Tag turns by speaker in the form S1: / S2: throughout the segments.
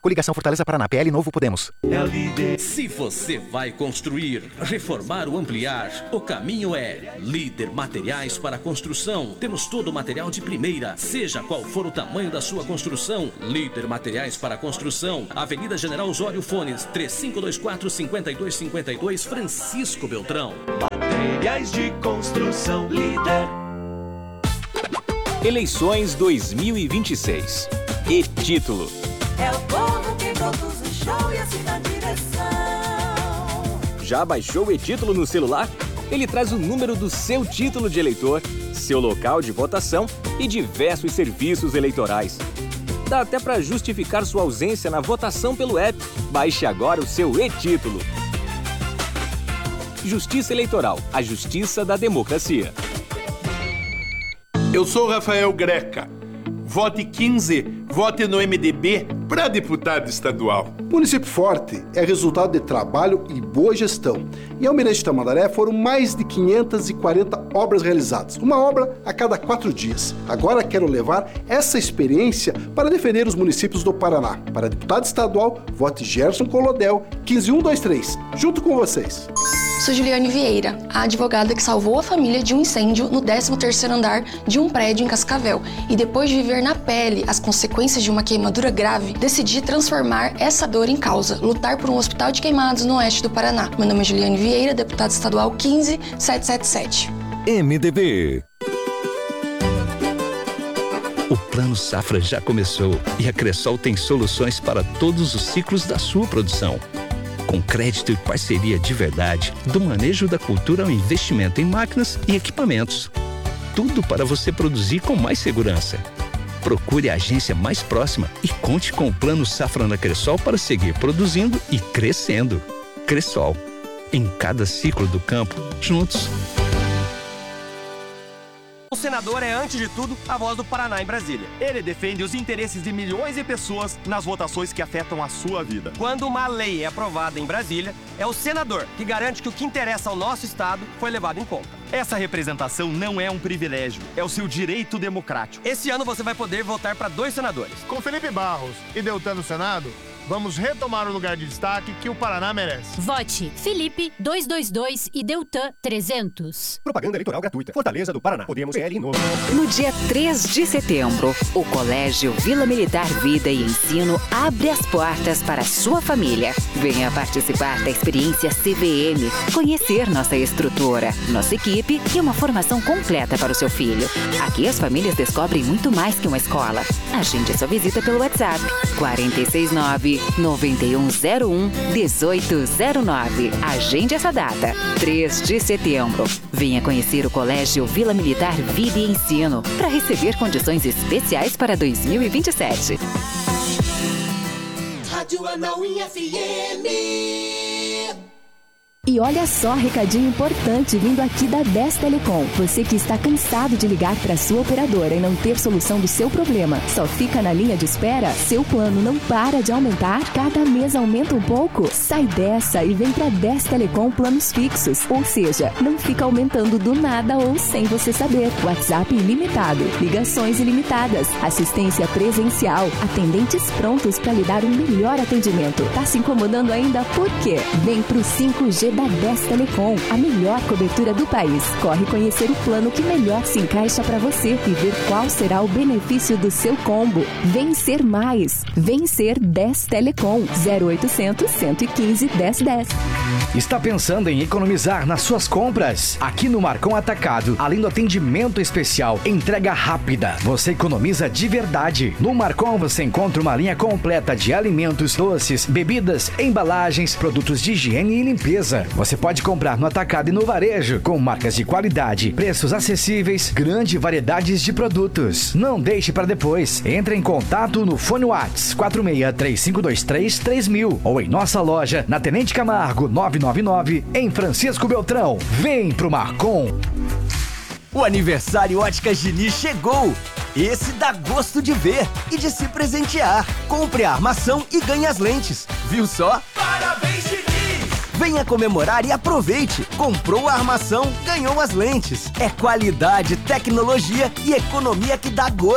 S1: Coligação Fortaleza Paraná, PL Novo Podemos.
S2: Se você vai construir, reformar ou ampliar, o caminho é Líder Materiais para Construção. Temos todo o material de primeira, seja qual for o tamanho da sua construção. Líder Materiais para Construção, Avenida General Osório Fones, 3524-5252, Francisco Beltrão.
S3: Materiais de construção Líder.
S4: Eleições 2026. E título:
S5: é o povo que produz o show e assim na direção.
S4: Já baixou o e-título no celular? Ele traz o número do seu título de eleitor, seu local de votação e diversos serviços eleitorais. Dá até para justificar sua ausência na votação pelo app. Baixe agora o seu e-título. Justiça Eleitoral, a justiça da democracia.
S6: Eu sou Rafael Greca. Vote 15, vote no MDB para deputado estadual.
S7: Município Forte é resultado de trabalho e boa gestão. Em Almirante Tamandaré foram mais de 540 obras realizadas, uma obra a cada 4 dias. Agora quero levar essa experiência para defender os municípios do Paraná. Para deputado estadual, vote Gerson Colodel, 15123, junto com vocês.
S8: Sou Juliane Vieira, a advogada que salvou a família de um incêndio no 13º andar de um prédio em Cascavel. E depois de viver na pele as consequências de uma queimadura grave, decidi transformar essa dor em causa, lutar por um hospital de queimados no oeste do Paraná. Meu nome é Juliane Vieira, deputada estadual 15777.
S9: MDB. O Plano Safra já começou e a Cressol tem soluções para todos os ciclos da sua produção. Com crédito e parceria de verdade, do manejo da cultura ao investimento em máquinas e equipamentos. Tudo para você produzir com mais segurança. Procure a agência mais próxima e conte com o Plano Safra na Cressol para seguir produzindo e crescendo. Cressol. Em cada ciclo do campo, juntos.
S10: O senador é, antes de tudo, a voz do Paraná em Brasília. Ele defende os interesses de milhões de pessoas nas votações que afetam a sua vida. Quando uma lei é aprovada em Brasília, é o senador que garante que o que interessa ao nosso estado foi levado em conta. Essa representação não é um privilégio, é o seu direito democrático. Esse ano você vai poder votar para 2 senadores.
S11: Com Felipe Barros e Deltan no Senado, vamos retomar o lugar de destaque que o Paraná merece.
S12: Vote Felipe 222 e Deltan 300.
S13: Propaganda eleitoral gratuita. Fortaleza do Paraná. Podemos PL Novo.
S14: No dia 3 de setembro, o Colégio Vila Militar Vida e Ensino abre as portas para a sua família. Venha participar da experiência CVM, conhecer nossa estrutura, nossa equipe e uma formação completa para o seu filho. Aqui as famílias descobrem muito mais que uma escola. Agende sua visita pelo WhatsApp 469-9101-1809. Agende essa data, 3 de setembro. Venha conhecer o Colégio Vila Militar Vida e Ensino para receber condições especiais para 2027.
S5: Rádio Anauim FM.
S15: E olha só, recadinho importante vindo aqui da 10 Telecom. Você que está cansado de ligar para sua operadora e não ter solução do seu problema, só fica na linha de espera? Seu plano não para de aumentar? Cada mês aumenta um pouco? Sai dessa e vem para 10 Telecom planos fixos. Ou seja, não fica aumentando do nada ou sem você saber. WhatsApp ilimitado, ligações ilimitadas, assistência presencial, atendentes prontos para lhe dar um melhor atendimento. Tá se incomodando ainda? Por quê? Vem pro 5G da 10 Telecom, a melhor cobertura do país. Corre conhecer o plano que melhor se encaixa para você e ver qual será o benefício do seu combo. Vencer mais. Vencer 10 Telecom. 0800 115 1010.
S16: Está pensando em economizar nas suas compras? Aqui no Marcon Atacado, além do atendimento especial, entrega rápida, você economiza de verdade. No Marcon você encontra uma linha completa de alimentos, doces, bebidas, embalagens, produtos de higiene e limpeza. Você pode comprar no atacado e no varejo, com marcas de qualidade, preços acessíveis, grande variedade de produtos. Não deixe para depois. Entre em contato no fone Whats 4635233000 ou em nossa loja na Tenente Camargo 999 em Francisco Beltrão. Vem pro Marcon.
S17: O aniversário Óticas Diniz chegou! Esse dá gosto de ver e de se presentear. Compre a armação e ganhe as lentes. Viu só?
S3: Parabéns, Diniz!
S17: Venha comemorar e aproveite. Comprou a armação, ganhou as lentes. É qualidade, tecnologia e economia que dá gosto.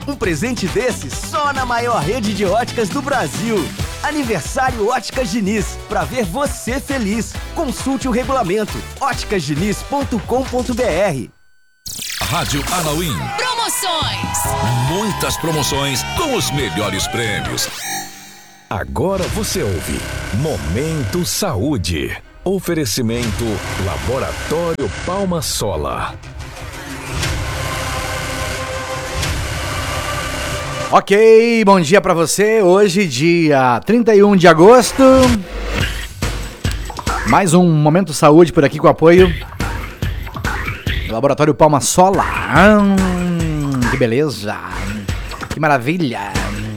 S17: Um presente desse só na maior rede de óticas do Brasil. Aniversário Óticas Diniz, pra ver você feliz. Consulte o regulamento, óticasdiniz.com.br.
S18: Rádio Anauim.
S12: Promoções.
S18: Muitas promoções com os melhores prêmios.
S19: Agora você ouve Momento Saúde. Oferecimento Laboratório Palma Sola.
S16: Ok, bom dia pra você. Hoje, dia 31 de agosto. Mais um Momento Saúde por aqui com apoio do Laboratório Palma Sola. Que beleza. Que maravilha.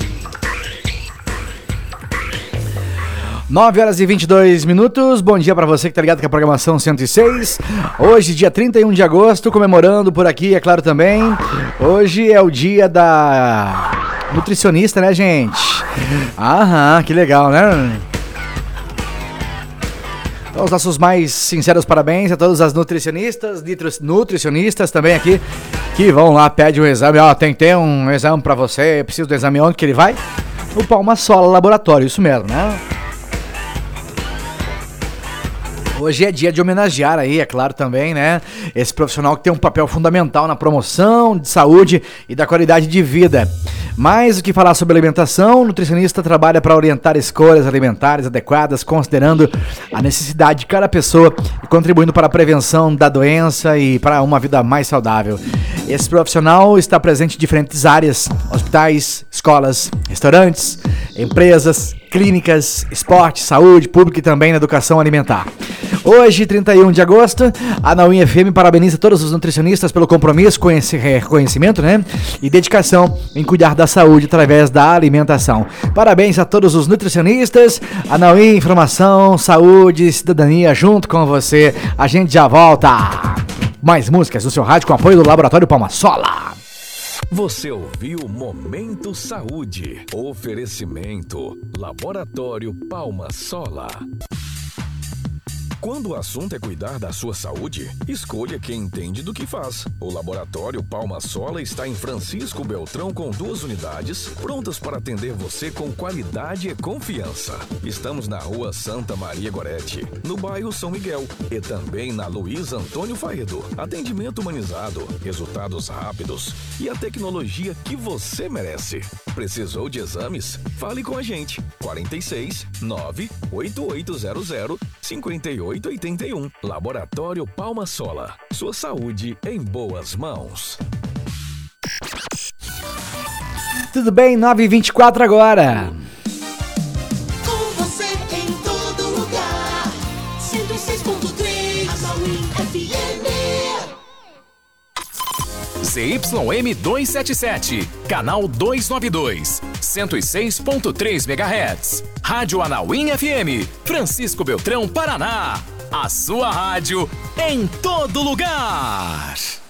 S16: 9h22. Bom dia pra você que tá ligado com a programação 106. Hoje, dia 31 de agosto, comemorando por aqui, é claro também. Hoje é o dia da nutricionista, né, gente? Aham, que legal, né? Então, os nossos mais sinceros parabéns a todas as nutricionistas também aqui, que vão lá, pedem um exame. Ó, tem que ter um exame pra você, preciso do exame. Onde que ele vai? No Palma Sola Laboratório, isso mesmo, né? Hoje é dia de homenagear aí, é claro também, né? Esse profissional que tem um papel fundamental na promoção de saúde e da qualidade de vida. Mais do que falar sobre alimentação, o nutricionista trabalha para orientar escolhas alimentares adequadas, considerando a necessidade de cada pessoa e contribuindo para a prevenção da doença e para uma vida mais saudável. Esse profissional está presente em diferentes áreas: hospitais, escolas, restaurantes, empresas, clínicas, esporte, saúde, público e também na educação alimentar. Hoje, 31 de agosto, a Anauim FM parabeniza todos os nutricionistas pelo compromisso com esse reconhecimento, né? E dedicação em cuidar da saúde através da alimentação. Parabéns a todos os nutricionistas. Anauim, informação, saúde, cidadania, junto com você. A gente já volta. Mais músicas do seu rádio com apoio do Laboratório Palma Sola.
S19: Você ouviu Momento Saúde. Oferecimento Laboratório Palma Sola. Quando o assunto é cuidar da sua saúde, escolha quem entende do que faz. O Laboratório Palma Sola está em Francisco Beltrão com 2 unidades, prontas para atender você com qualidade e confiança. Estamos na Rua Santa Maria Gorete, no bairro São Miguel, e também na Luiz Antônio Faedo. Atendimento humanizado, resultados rápidos e a tecnologia que você merece. Precisou de exames? Fale com a gente. 46 98800 5881. Laboratório Palma Sola. Sua saúde em boas mãos.
S16: Tudo bem? 9h24 agora.
S5: Com você em todo lugar. 106.3 Anauim FM.
S20: ZYM 277, canal 292, 106.3 MHz. Rádio Anauim FM, Francisco Beltrão, Paraná. A sua rádio em todo lugar.